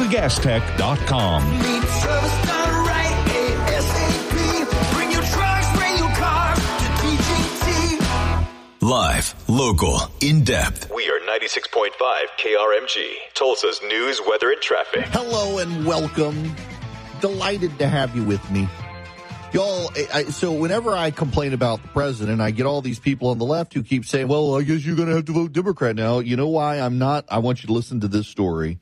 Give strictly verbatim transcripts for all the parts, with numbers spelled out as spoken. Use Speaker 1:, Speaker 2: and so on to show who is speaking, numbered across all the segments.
Speaker 1: the gas tech dot com.
Speaker 2: Need service done right, ASAP. Bring your trucks, bring your cars to D G T.
Speaker 3: Live, local, in-depth.
Speaker 4: We are ninety-six point five K R M G, Tulsa's news, weather, and traffic.
Speaker 5: Hello and welcome. Delighted to have you with me. Y'all, I, so whenever I complain about the president, I get all these people on the left who keep saying, well, I guess you're going to have to vote Democrat now. You know why I'm not? I want you to listen to this story.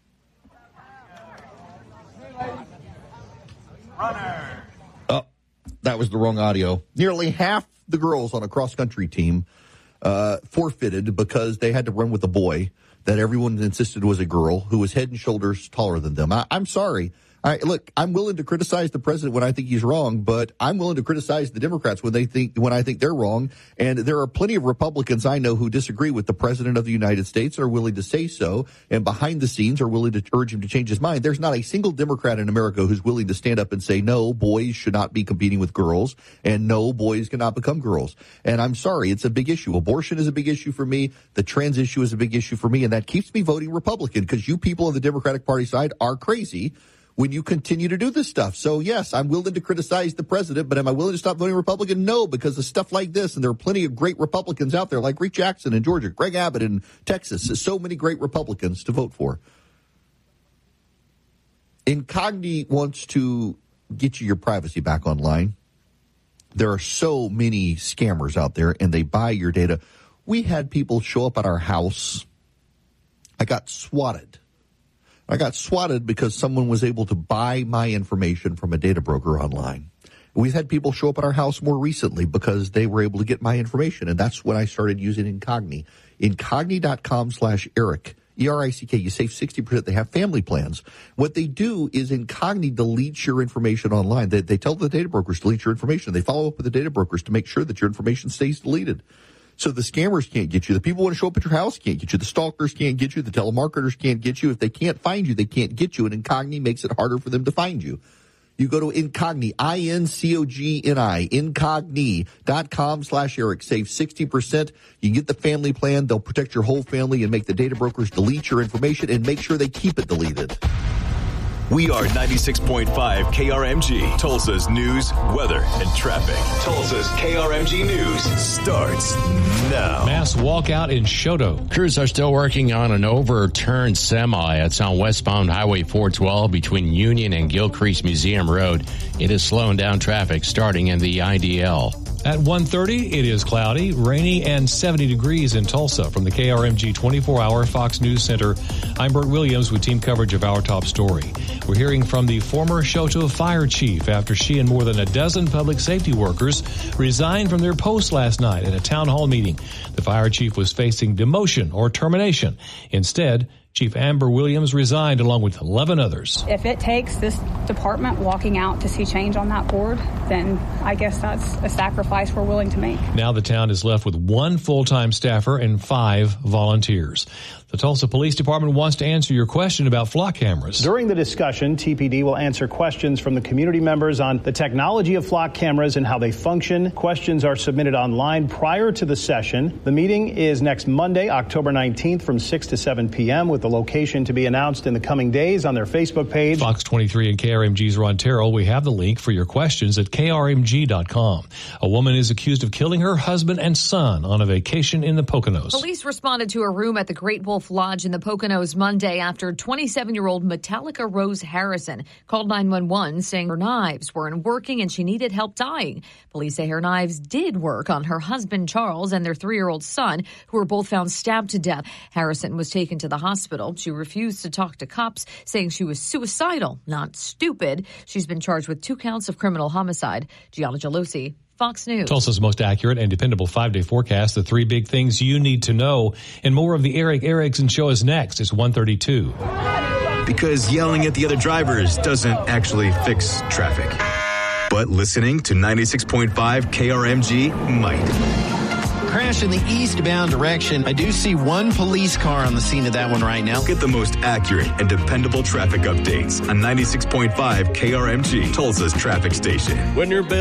Speaker 6: Runner.
Speaker 5: Oh, that was the wrong audio. Nearly half the girls on a cross-country team uh, forfeited because they had to run with a boy that everyone insisted was a girl who was head and shoulders taller than them. I, I'm sorry. I, look, I'm willing to criticize the president when I think he's wrong, but I'm willing to criticize the Democrats when they think when I think they're wrong. And there are plenty of Republicans I know who disagree with the president of the United States and are willing to say so, and behind the scenes are willing to urge him to change his mind. There's not a single Democrat in America who's willing to stand up and say, no, boys should not be competing with girls, and no, boys cannot become girls. And I'm sorry, it's a big issue. Abortion is a big issue for me. The trans issue is a big issue for me, and that keeps me voting Republican because you people on the Democratic Party side are crazy when you continue to do this stuff. So, yes, I'm willing to criticize the president, but am I willing to stop voting Republican? No, because of stuff like this. And there are plenty of great Republicans out there, like Rick Jackson in Georgia, Greg Abbott in Texas. So many great Republicans to vote for. Incogni wants to get you your privacy back online. There are so many scammers out there, and they buy your data. We had people show up at our house. I got swatted. I got swatted because someone was able to buy my information from a data broker online. We've had people show up at our house more recently because they were able to get my information, and that's when I started using Incogni. Incogni.com slash Eric, E R I C K. You save sixty percent. They have family plans. What they do is Incogni deletes your information online. They, they tell the data brokers to delete your information. They follow up with the data brokers to make sure that your information stays deleted. So the scammers can't get you. The people who want to show up at your house can't get you. The stalkers can't get you. The telemarketers can't get you. If they can't find you, they can't get you. And Incogni makes it harder for them to find you. You go to Incogni, I N C O G N I, Incogni.com slash Eric. Save sixty percent. You can get the family plan. They'll protect your whole family and make the data brokers delete your information and make sure they keep it deleted.
Speaker 4: We are ninety-six point five K R M G, Tulsa's news, weather, and traffic. Tulsa's K R M G News starts now.
Speaker 7: Mass walkout in Choteau.
Speaker 8: Crews are still working on an overturned semi. It's on westbound Highway four twelve between Union and Gilcrease Museum Road. It is slowing down traffic starting in the I D L.
Speaker 7: At one thirty, it is cloudy, rainy, and seventy degrees in Tulsa. From the K R M G twenty-four hour Fox News Center, I'm Bert Williams with team coverage of our top story. We're hearing from the former Choteau fire chief after she and more than a dozen public safety workers resigned from their posts last night at a town hall meeting. The fire chief was facing demotion or termination. Instead, Chief Amber Williams resigned along with eleven others.
Speaker 9: If it takes this department walking out to see change on that board, then I guess that's a sacrifice we're willing to make.
Speaker 7: Now the town is left with one full-time staffer and five volunteers. The Tulsa Police Department wants to answer your question about flock cameras.
Speaker 10: During the discussion, T P D will answer questions from the community members on the technology of flock cameras and how they function. Questions are submitted online prior to the session. The meeting is next Monday, October nineteenth from six to seven p.m. with the location to be announced in the coming days on their Facebook page.
Speaker 7: Fox twenty-three and K R M G's Ron Terrell. We have the link for your questions at K R M G dot com. A woman is accused of killing her husband and son on a vacation in the Poconos.
Speaker 11: Police responded to a room at the Great Wolf Lodge in the Poconos Monday after twenty-seven-year-old Metallica Rose Harrison called nine one one saying her knives weren't working and she needed help dyeing. Police say her knives did work on her husband Charles and their three-year-old son, who were both found stabbed to death. Harrison was taken to the hospital. She refused to talk to cops, saying she was suicidal, not stupid. She's been charged with two counts of criminal homicide. Gianna Gelosi, Fox News.
Speaker 7: Tulsa's most accurate and dependable five-day forecast, the three big things you need to know. And more of the Eric Erickson Show is next. It's one thirty-two.
Speaker 4: Because yelling at the other drivers doesn't actually fix traffic. But listening to ninety-six point five K R M G might.
Speaker 12: Crash in the eastbound direction. I do see one police car on the scene of that one right now.
Speaker 4: Get the most accurate and dependable traffic updates on ninety-six point five K R M G, Tulsa's traffic station.
Speaker 13: When you're